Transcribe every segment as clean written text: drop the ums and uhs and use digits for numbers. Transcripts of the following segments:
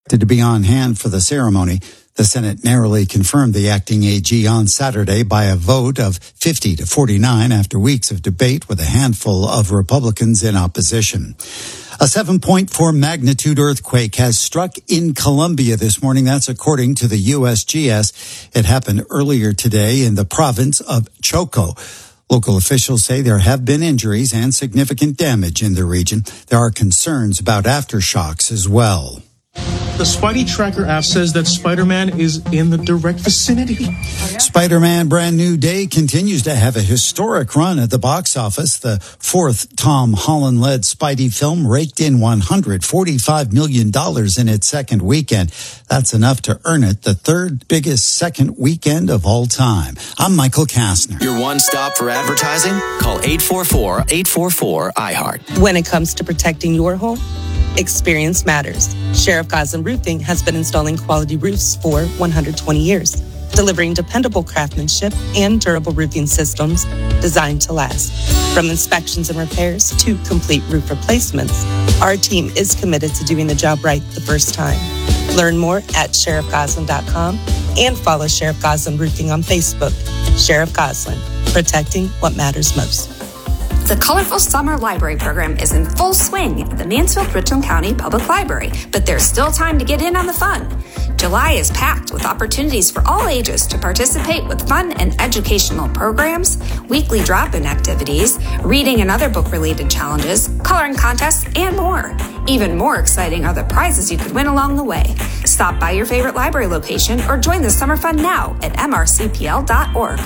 To be on hand for the ceremony. The Senate narrowly confirmed the acting AG on Saturday by a vote of 50 to 49 after weeks of debate with a handful of Republicans in opposition. A 7.4 magnitude earthquake has struck in Colombia this morning. That's according to the USGS. It happened earlier today in the province of Choco. Local officials say there have been injuries and significant damage in the region. There are concerns about aftershocks as well. The Spidey Tracker app says that Spider-Man is in the direct vicinity. Spider-Man Brand New Day continues to have a historic run at the box office. The fourth Tom Holland-led Spidey film raked in $145 million in its second weekend. That's enough to earn it the third biggest second weekend of all time. I'm Michael Kastner. Your one stop for advertising? Call 844-844-IHEART. When it comes to protecting your home, experience matters. Sheriff Goslin Roofing has been installing quality roofs for 120 years, delivering dependable craftsmanship and durable roofing systems designed to last. From inspections and repairs to complete roof replacements, our team is committed to doing the job right the first time. Learn more at sheriffgoslin.com and follow Sheriff Goslin Roofing on Facebook. Sheriff Goslin, protecting what matters most. The Colorful Summer Library Program is in full swing at the Mansfield-Richland County Public Library, but there's still time to get in on the fun. July is packed with opportunities for all ages to participate with fun and educational programs, weekly drop-in activities, reading and other book-related challenges, coloring contests, and more. Even more exciting are the prizes you could win along the way. Stop by your favorite library location or join the summer fun now at mrcpl.org.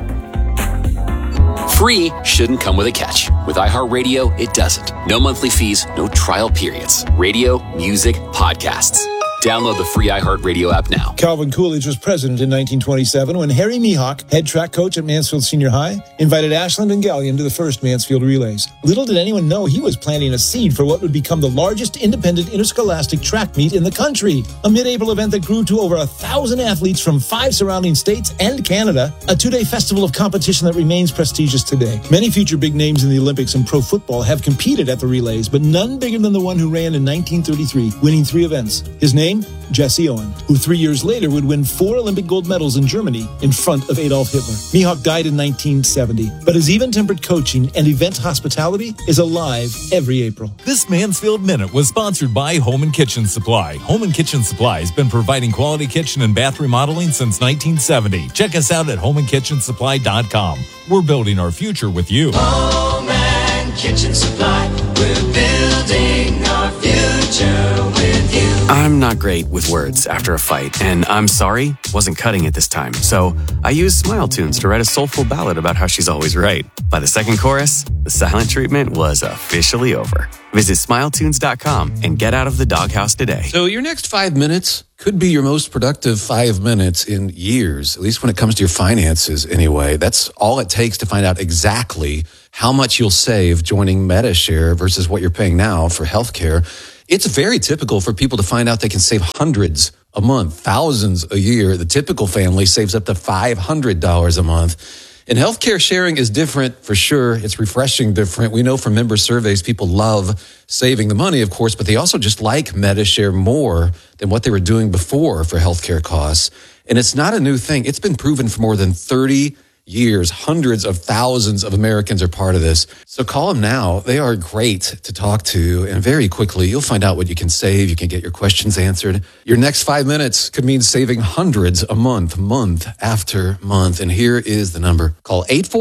Free shouldn't come with a catch. With iHeartRadio, it doesn't. No monthly fees, no trial periods. Radio, music, podcasts. Download the free iHeartRadio app now. Calvin Coolidge was president in 1927 when Harry Mihawk, head track coach at Mansfield Senior High, invited Ashland and Gallion to the first Mansfield Relays. Little did anyone know he was planting a seed for what would become the largest independent interscholastic track meet in the country. A mid-April event that grew to over 1,000 athletes from 5 surrounding states and Canada. A 2-day festival of competition that remains prestigious today. Many future big names in the Olympics and pro football have competed at the Relays, but none bigger than the one who ran in 1933, winning 3 events. His name? Jesse Owen, who 3 years later would win 4 Olympic gold medals in Germany in front of Adolf Hitler. Mihawk died in 1970, but his even-tempered coaching and event hospitality is alive every April. This Mansfield Minute was sponsored by Home and Kitchen Supply. Home and Kitchen Supply has been providing quality kitchen and bath remodeling since 1970. Check us out at homeandkitchensupply.com. We're building our future with you. Home and Kitchen Supply. We're building our future with you. I'm not great with words after a fight, and I'm sorry, wasn't cutting it this time. So I used Smile Tunes to write a soulful ballad about how she's always right. By the second chorus, the silent treatment was officially over. Visit SmileTunes.com and get out of the doghouse today. So your next 5 minutes could be your most productive 5 minutes in years, at least when it comes to your finances anyway. That's all it takes to find out exactly how much you'll save joining MediShare versus what you're paying now for healthcare. It's very typical for people to find out they can save hundreds a month, thousands a year. The typical family saves up to $500 a month. And healthcare sharing is different for sure. It's refreshing different. We know from member surveys, people love saving the money, of course, but they also just like MediShare more than what they were doing before for healthcare costs. And it's not a new thing. It's been proven for more than 30 years. Hundreds of thousands of Americans are part of this. So call them now. They are great to talk to. And very quickly, you'll find out what you can save. You can get your questions answered. Your next 5 minutes could mean saving hundreds a month, month after month. And here is the number. Call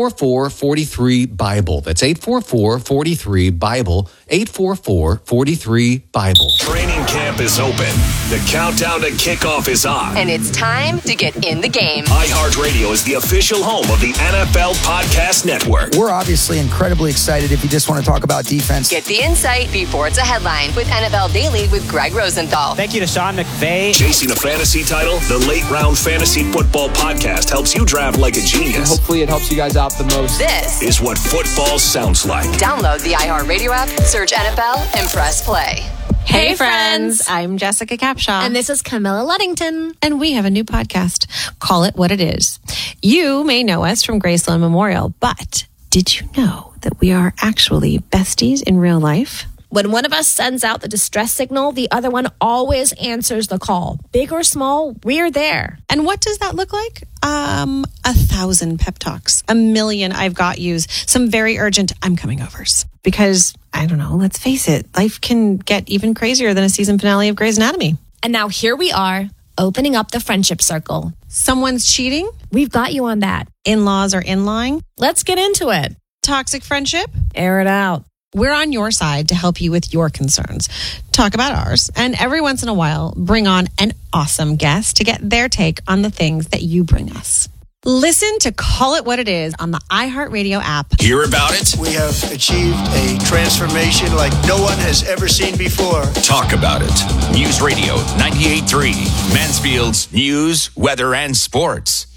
844-43-BIBLE. That's 844-43-BIBLE. 844-43-BIBLE. Training camp is open. The countdown to kickoff is on. And it's time to get in the game. iHeartRadio is the official home of the NFL Podcast Network. We're obviously incredibly excited if you just want to talk about defense. Get the insight before it's a headline with NFL Daily with Greg Rosenthal. Thank you to Sean McVay. Chasing a fantasy title, the Late Round Fantasy Football Podcast helps you draft like a genius. And hopefully it helps you guys out the most. This is what football sounds like. Download the iHeartRadio app, search NFL, and press play. Hey friends, I'm Jessica Capshaw. And this is Camilla Luddington. And we have a new podcast. Call It What It Is. You may know us from Graceland Memorial, but did you know that we are actually besties in real life? When one of us sends out the distress signal, the other one always answers the call. Big or small, we're there. And what does that look like? 1,000 pep talks, 1,000,000 I've got yous, some very urgent I'm coming overs. Because, I don't know, let's face it, life can get even crazier than a season finale of Grey's Anatomy. And now here we are, opening up the friendship circle. Someone's cheating? We've got you on that. In-laws are in-lying? Let's get into it. Toxic friendship? Air it out. We're on your side to help you with your concerns. Talk about ours, and every once in a while, bring on an awesome guest to get their take on the things that you bring us. Listen to Call It What It Is on the iHeartRadio app. Hear about it? We have achieved a transformation like no one has ever seen before. Talk about it. News Radio 98.3, Mansfield's news, weather, and sports.